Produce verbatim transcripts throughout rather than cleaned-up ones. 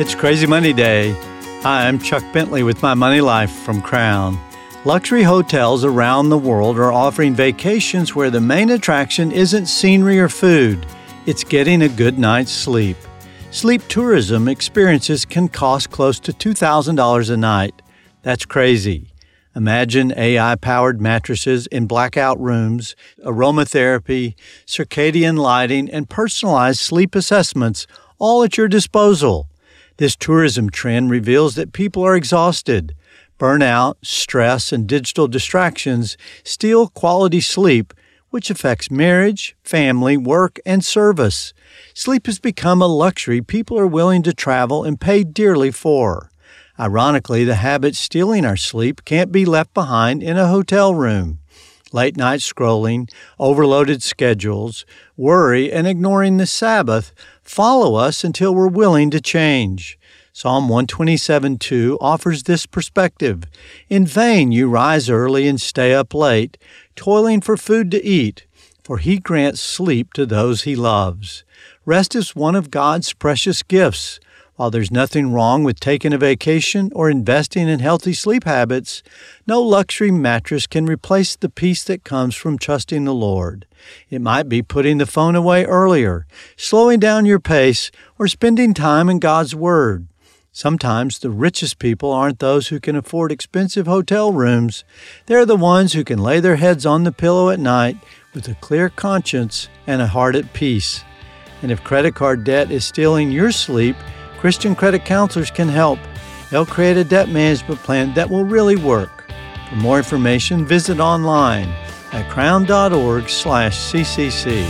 It's Crazy Money Day. Hi, I'm Chuck Bentley with My Money Life from Crown. Luxury hotels around the world are offering vacations where the main attraction isn't scenery or food. It's getting a good night's sleep. Sleep tourism experiences can cost close to two thousand dollars a night. That's crazy. Imagine A I-powered mattresses in blackout rooms, aromatherapy, circadian lighting, and personalized sleep assessments all at your disposal. This tourism trend reveals that people are exhausted. Burnout, stress, and digital distractions steal quality sleep, which affects marriage, family, work, and service. Sleep has become a luxury people are willing to travel and pay dearly for. Ironically, the habit stealing our sleep can't be left behind in a hotel room. Late night scrolling, overloaded schedules, worry, and ignoring the Sabbath follow us until we're willing to change. Psalm one twenty-seven two offers this perspective. In vain you rise early and stay up late, toiling for food to eat, for he grants sleep to those he loves. Rest is one of God's precious gifts. While there's nothing wrong with taking a vacation or investing in healthy sleep habits, no luxury mattress can replace the peace that comes from trusting the Lord. It might be putting the phone away earlier, slowing down your pace, or spending time in God's Word. Sometimes the richest people aren't those who can afford expensive hotel rooms. They're the ones who can lay their heads on the pillow at night with a clear conscience and a heart at peace. And if credit card debt is stealing your sleep, Christian credit counselors can help. They'll create a debt management plan that will really work. For more information, visit online at crown.org slash ccc.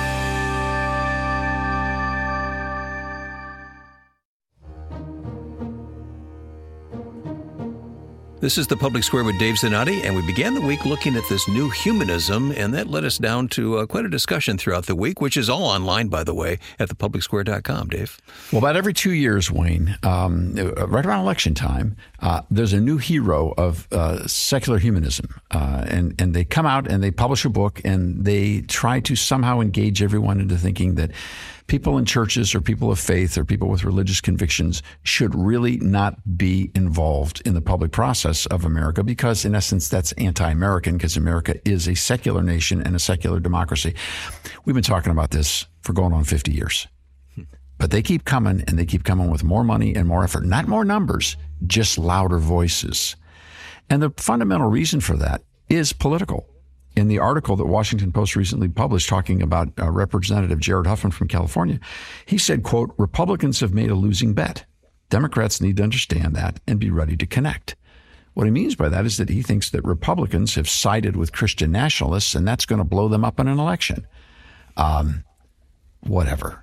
This is The Public Square with Dave Zanotti, and we began the week looking at this new humanism, and that led us down to uh, quite a discussion throughout the week, which is all online, by the way, at the public square dot com, Dave. Well, about every two years, Wayne, um, right around election time, uh, there's a new hero of uh, secular humanism, uh, and, and they come out and they publish a book, and they try to somehow engage everyone into thinking that people in churches or people of faith or people with religious convictions should really not be involved in the public process of America because, in essence, that's anti-American because America is a secular nation and a secular democracy. We've been talking about this for going on fifty years. But they keep coming, and they keep coming with more money and more effort. Not more numbers, just louder voices. And the fundamental reason for that is political. In the article that Washington Post recently published talking about uh, Representative Jared Huffman from California, he said, quote, Republicans have made a losing bet. Democrats need to understand that and be ready to connect. What he means by that is that he thinks that Republicans have sided with Christian nationalists, and that's going to blow them up in an election. Um, whatever.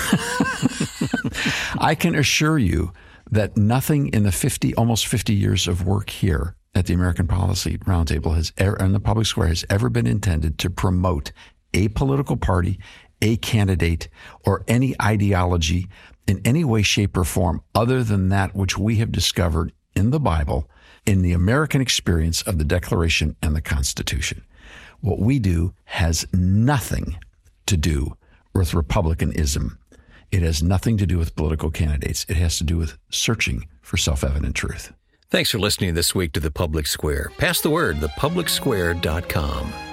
I can assure you that nothing in the fifty, almost fifty years of work here at the American Policy Roundtable has ever, and the public square has ever been intended to promote a political party, a candidate, or any ideology in any way, shape, or form other than that which we have discovered in the Bible, in the American experience of the Declaration and the Constitution. What we do has nothing to do with Republicanism. It has nothing to do with political candidates. It has to do with searching for self-evident truth. Thanks for listening this week to The Public Square. Pass the word, the public square dot com.